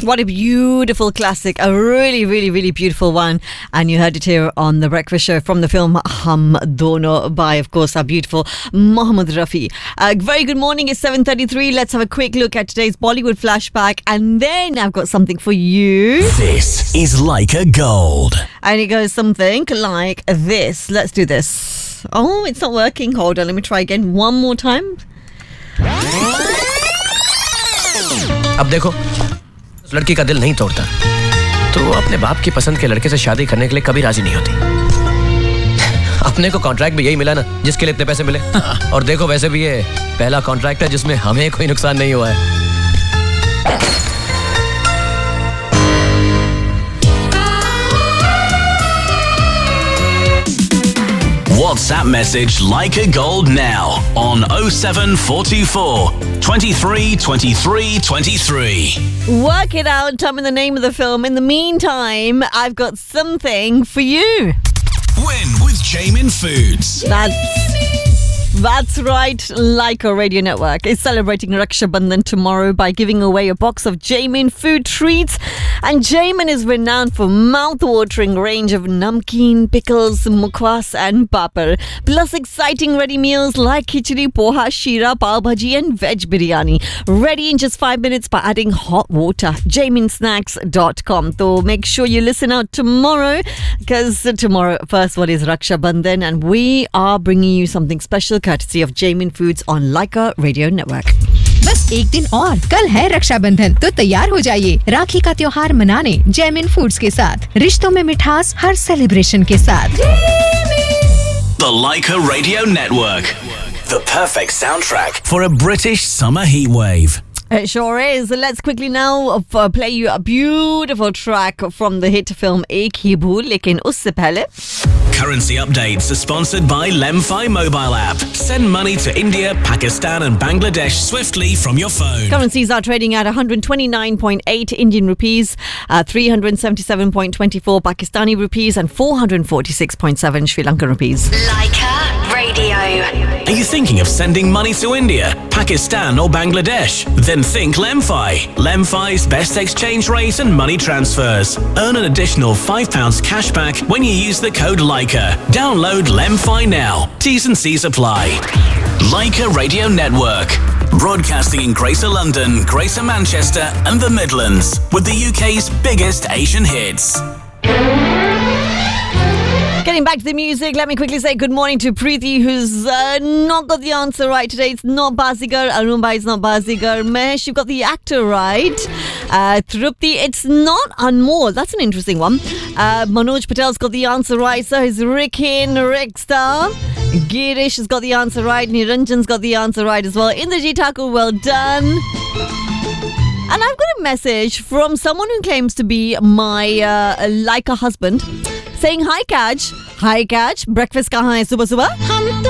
What a beautiful classic. A really, really, really beautiful one. And you heard it here on The Breakfast Show from the film Hum Dono by, of course, our beautiful Mohammed Rafi. Very good morning. It's 7:33. Let's have a quick look at today's Bollywood flashback. And then I've got something for you. This is Leica Gold. And it goes something like this. Let's do this. Oh, it's not working. Hold on. Let me try again. One more time. अब देखो, लड़की का दिल नहीं तोड़ता तो वो अपने बाप की पसंद के लड़के से शादी करने के लिए कभी राजी नहीं होती। अपने को कॉन्ट्रैक्ट भी यही मिला ना जिसके लिए इतने पैसे मिले। और देखो वैसे भी ये पहला कॉन्ट्रैक्ट है जिसमें हमें कोई नुकसान नहीं हुआ है। WhatsApp message Leica Gold now on 07424 23 23 23. Work it out. Tell me the name of the film. In the meantime, I've got something for you. Win with Jamin Foods. That's right. Leica Radio Network is celebrating Raksha Bandhan tomorrow by giving away a box of Jamin food treats. And Jamin is renowned for mouth-watering range of namkeen, pickles, mukhwas and papad. Plus exciting ready meals like khichdi, poha, sheera, pav bhaji and veg biryani. Ready in just 5 minutes by adding hot water. JaminSnacks.com. So make sure you listen out tomorrow because tomorrow, first one is Raksha Bandhan and we are bringing you something special courtesy of Jamin Foods on Leica Radio Network. बस एक दिन और कल है रक्षाबंधन तो तैयार हो जाइए राखी का त्योहार मनाने जैमिन फूड्स के साथ रिश्तों में मिठास हर सेलिब्रेशन के साथ। The Leica Radio Network, the perfect soundtrack for a British summer heatwave. It sure is. Let's quickly now play you a beautiful track from the hit film Ek Hi Bhool, lekin usse pehle. Currency updates are sponsored by Lemfi mobile app. Send money to India, Pakistan and Bangladesh swiftly from your phone. Currencies are trading at 129.8 Indian rupees, 377.24 Pakistani rupees and 446.7 Sri Lankan rupees. Leica Radio. Are you thinking of sending money to India, Pakistan or Bangladesh? Then think Lemfi. Lemfi's best exchange rate and money transfers. Earn an additional £5 cashback when you use the code Leica. Download Lemfi now. T's and C's apply. Leica Radio Network. Broadcasting in Greater London, Greater Manchester and the Midlands with the UK's biggest Asian hits. Getting back to the music, let me quickly say good morning to Preeti, who's not got the answer right today. It's not Bazigar. Arunbai is not Bazigar. Mesh, you got the actor right. Trupti, it's not Anmol. That's an interesting one. Manoj Patel's got the answer right. So is Rikin, Rickstar. Girish has got the answer right. Niranjan's got the answer right as well. Indrajit Thakur, well done. And I've got a message from someone who claims to be my Leica husband saying, Hi Kaj, breakfast kahan hai subah subah?